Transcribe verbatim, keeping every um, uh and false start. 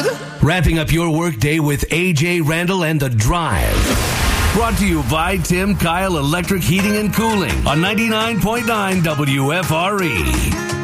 Wrapping up your workday with A J Randall and The Drive. Brought to you by Tim Kyle Electric Heating and Cooling on ninety-nine point nine W F R E.